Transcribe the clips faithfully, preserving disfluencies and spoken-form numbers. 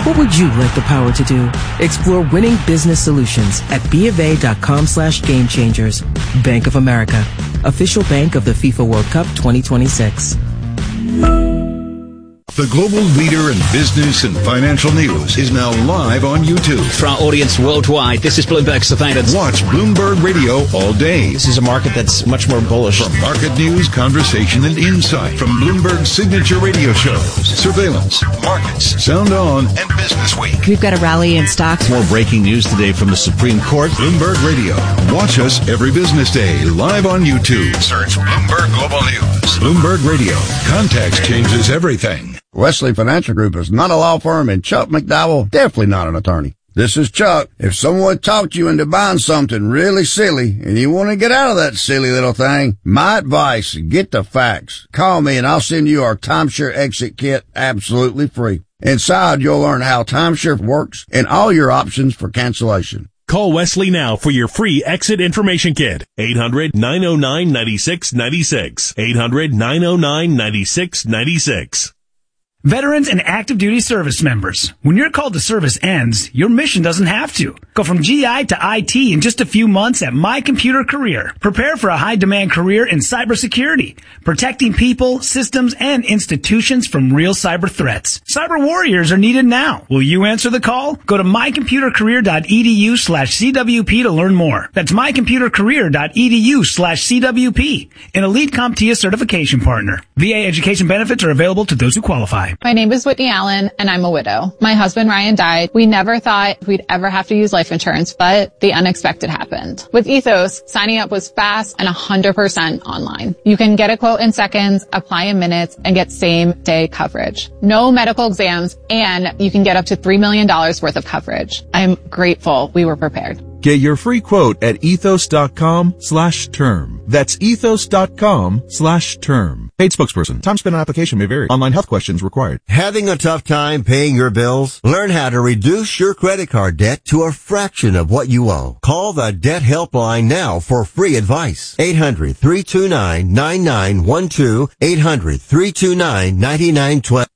What would you like the power to do? Explore winning business solutions at bofa.com slash game changers. Bank of America, official bank of the FIFA World Cup twenty twenty-six. The global leader in business and financial news is now live on YouTube. For our audience worldwide, this is Bloomberg Surveillance. Watch Bloomberg Radio all day. This is a market that's much more bullish. From market news, conversation, and insight. From Bloomberg's signature radio shows, Surveillance, Markets, Sound On, and Business Week. We've got a rally in stocks. More breaking news today from the Supreme Court. Bloomberg Radio. Watch us every business day live on YouTube. Search Bloomberg Global News. Bloomberg Radio. Context changes everything. Wesley Financial Group is not a law firm, and Chuck McDowell definitely not an attorney. This is Chuck. If someone talked you into buying something really silly and you want to get out of that silly little thing, my advice, get the facts. Call me and I'll send you our timeshare exit kit absolutely free. Inside, you'll learn how timeshare works and all your options for cancellation. Call Wesley now for your free exit information kit. eight hundred, nine oh nine, nine six nine six. eight hundred, nine oh nine, nine six nine six. Veterans and active duty service members, when your call to service ends, your mission doesn't have to. Go from G I to I T in just a few months at My Computer Career. Prepare for a high-demand career in cybersecurity, protecting people, systems, and institutions from real cyber threats. Cyber warriors are needed now. Will you answer the call? Go to mycomputercareer.edu slash CWP to learn more. That's mycomputercareer.edu slash CWP, an elite CompTIA certification partner. V A education benefits are available to those who qualify. My name is Whitney Allen, and I'm a widow. My husband, Ryan, died. We never thought we'd ever have to use life insurance, but the unexpected happened. With Ethos, signing up was fast and one hundred percent online. You can get a quote in seconds, apply in minutes, and get same-day coverage. No medical exams, and you can get up to three million dollars worth of coverage. I'm grateful we were prepared. Get your free quote at ethos.com slash term. That's ethos.com slash term. Paid spokesperson. Time spent on application may vary. Online health questions required. Having a tough time paying your bills? Learn how to reduce your credit card debt to a fraction of what you owe. Call the Debt Helpline now for free advice. eight hundred, three two nine, nine nine one two. eight hundred, three two nine, nine nine one two.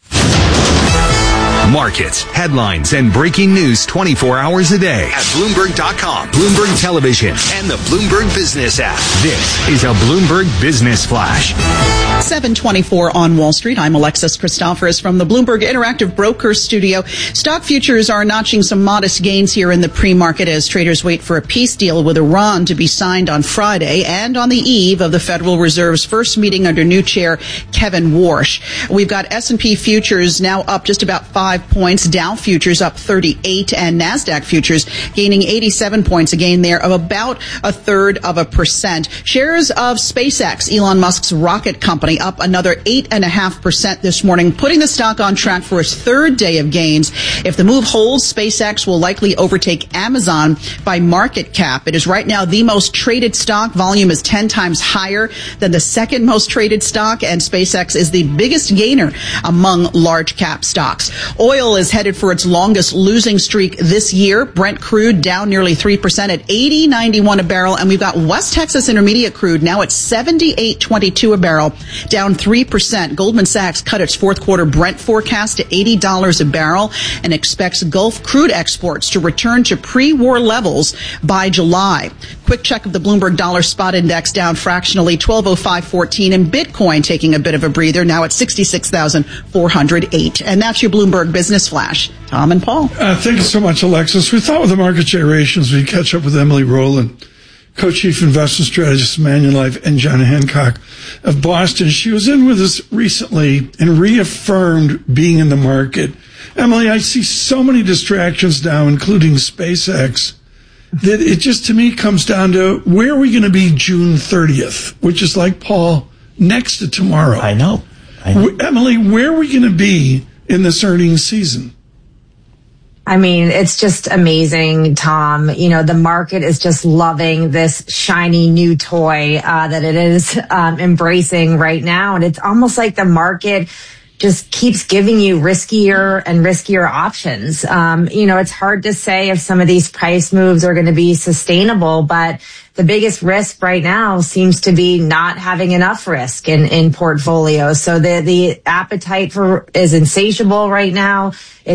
Markets, headlines, and breaking news twenty-four hours a day at Bloomberg dot com, Bloomberg Television, and the Bloomberg Business app. This is a Bloomberg Business Flash. seven twenty-four on Wall Street. I'm Alexis Christoforous from the Bloomberg Interactive Brokers Studio. Stock futures are notching some modest gains here in the pre-market as traders wait for a peace deal with Iran to be signed on Friday and on the eve of the Federal Reserve's first meeting under new chair Kevin Warsh. We've got S and P futures now up just about five points, Dow futures up thirty-eight, and NASDAQ futures gaining eighty-seven points, a gain there of about a third of a percent. Shares of SpaceX, Elon Musk's rocket company, up another eight and a half percent this morning, putting the stock on track for its third day of gains. If the move holds, SpaceX will likely overtake Amazon by market cap. It is right now the most traded stock. Volume is ten times higher than the second most traded stock, and SpaceX is the biggest gainer among large cap stocks. Oil is headed for its longest losing streak this year. Brent crude down nearly three percent at eighty ninety-one a barrel. And we've got West Texas Intermediate crude now at seventy-eight twenty-two a barrel, down three percent. Goldman Sachs cut its fourth quarter Brent forecast to eighty dollars a barrel and expects Gulf crude exports to return to pre-war levels by July. Quick check of the Bloomberg Dollar Spot Index down fractionally, twelve oh five fourteen, and Bitcoin taking a bit of a breather now at sixty-six thousand four hundred eight. And that's your Bloomberg Business Flash. Tom and Paul. Uh, thank you so much, Alexis. We thought with the market gyrations we'd catch up with Emily Rowland, co-chief investment strategist of Manulife, and John Hancock of Boston. She was in with us recently and reaffirmed being in the market. Emily, I see so many distractions now, including SpaceX, that it just to me comes down to where are we going to be June thirtieth, which is like, Paul, next to tomorrow. I know. I know. Emily, where are we going to be in this earnings season? I mean, it's just amazing, Tom. You know, the market is just loving this shiny new toy uh, that it is um, embracing right now. And it's almost like the market just keeps giving you riskier and riskier options. Um, you know, it's hard to say if some of these price moves are going to be sustainable, but the biggest risk right now seems to be not having enough risk in, in portfolios. So the, the appetite for is insatiable right now. It's